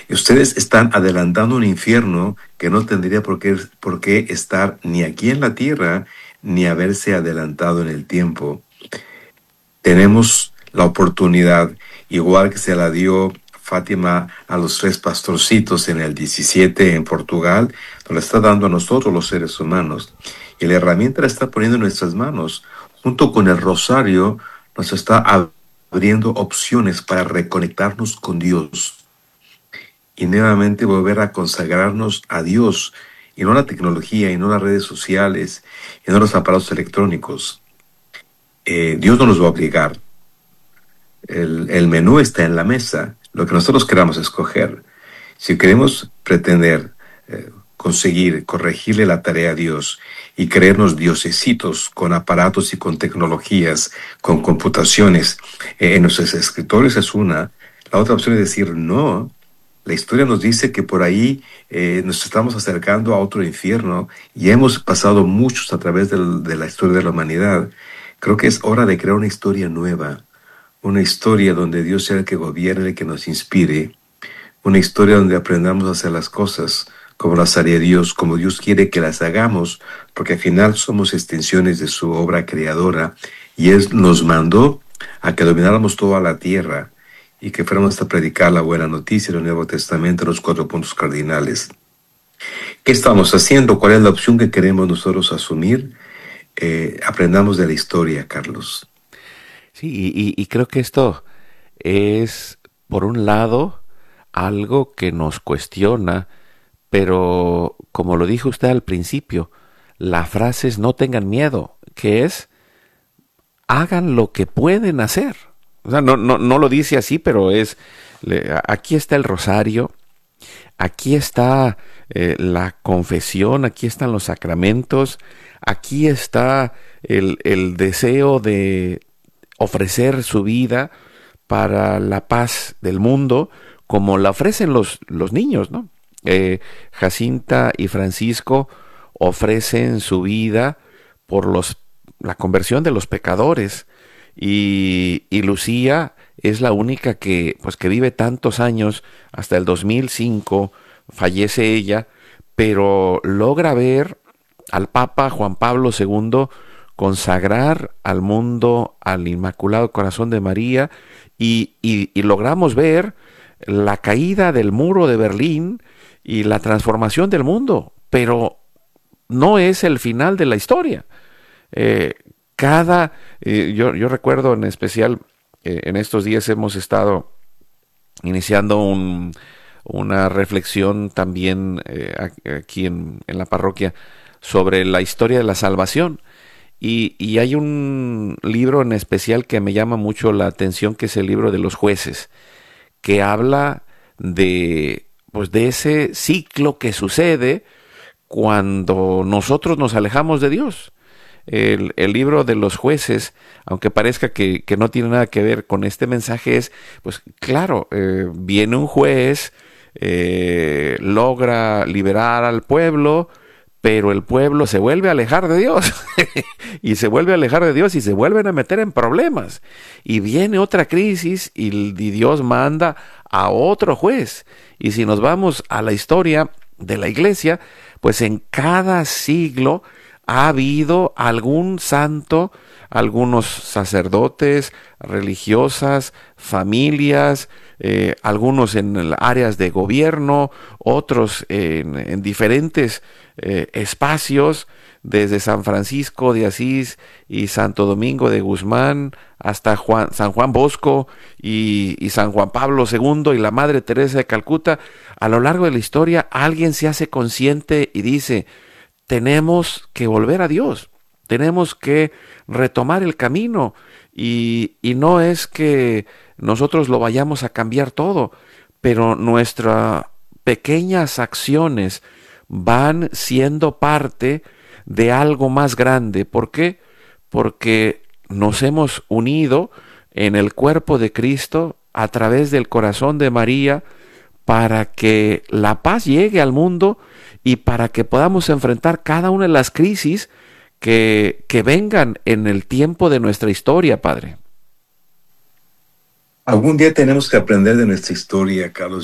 Y ustedes están adelantando un infierno que no tendría por qué estar ni aquí en la tierra, ni haberse adelantado en el tiempo. Tenemos la oportunidad, igual que se la dio Fátima a los tres pastorcitos en el 17 en Portugal, nos la está dando a nosotros los seres humanos. Y la herramienta la está poniendo en nuestras manos. Junto con el rosario, nos está abriendo opciones para reconectarnos con Dios y nuevamente volver a consagrarnos a Dios, y no a la tecnología, y no a las redes sociales, y no a los aparatos electrónicos. Dios no nos va a obligar. El menú está en la mesa, lo que nosotros queramos escoger. Si queremos pretender conseguir corregirle la tarea a Dios y creernos diosesitos con aparatos y con tecnologías, con computaciones, en nuestros escritorios es una. La otra opción es decir no. La historia nos dice que por ahí nos estamos acercando a otro infierno y hemos pasado muchos a través de la historia de la humanidad. Creo que es hora de crear una historia nueva, una historia donde Dios sea el que gobierne, el que nos inspire, una historia donde aprendamos a hacer las cosas como las haría Dios, como Dios quiere que las hagamos, porque al final somos extensiones de su obra creadora y Él nos mandó a que domináramos toda la tierra y que fuéramos a predicar la buena noticia del Nuevo Testamento, los 4 puntos cardinales. ¿Qué estamos haciendo? ¿Cuál es la opción que queremos nosotros asumir? Aprendamos de la historia, Carlos. Sí, y creo que esto es, por un lado, algo que nos cuestiona, pero como lo dijo usted al principio, la frase es no tengan miedo, que es hagan lo que pueden hacer. O sea, no lo dice así, pero aquí está el rosario, aquí está la confesión, aquí están los sacramentos, aquí está el deseo de ofrecer su vida para la paz del mundo, como la ofrecen los niños, ¿no? Jacinta y Francisco ofrecen su vida por la conversión de los pecadores, y Lucía es la única que vive tantos años, hasta el 2005 fallece ella, pero logra ver al Papa Juan Pablo II consagrar al mundo al Inmaculado Corazón de María, y logramos ver la caída del muro de Berlín y la transformación del mundo, pero no es el final de la historia. Eh, yo recuerdo en especial, en estos días hemos estado iniciando una reflexión también aquí en la parroquia sobre la historia de la salvación. Y hay un libro en especial que me llama mucho la atención, que es el libro de los jueces, que habla de ese ciclo que sucede cuando nosotros nos alejamos de Dios. El libro de los jueces, aunque parezca que no tiene nada que ver con este mensaje, es, pues claro, viene un juez, logra liberar al pueblo, pero el pueblo se vuelve a alejar de Dios y se vuelve a alejar de Dios y se vuelven a meter en problemas, y viene otra crisis y Dios manda a otro juez. Y si nos vamos a la historia de la iglesia, pues en cada siglo ha habido algún santo, algunos sacerdotes, religiosas, familias, algunos en áreas de gobierno, otros en diferentes espacios, desde San Francisco de Asís y Santo Domingo de Guzmán hasta San Juan Bosco y San Juan Pablo II y la Madre Teresa de Calcuta. A lo largo de la historia alguien se hace consciente y dice: tenemos que volver a Dios, tenemos que retomar el camino, y no es que nosotros lo vayamos a cambiar todo, pero nuestras pequeñas acciones van siendo parte de algo más grande. ¿Por qué? Porque nos hemos unido en el cuerpo de Cristo a través del corazón de María, para que la paz llegue al mundo y para que podamos enfrentar cada una de las crisis que vengan en el tiempo de nuestra historia, Padre. Algún día tenemos que aprender de nuestra historia, Carlos.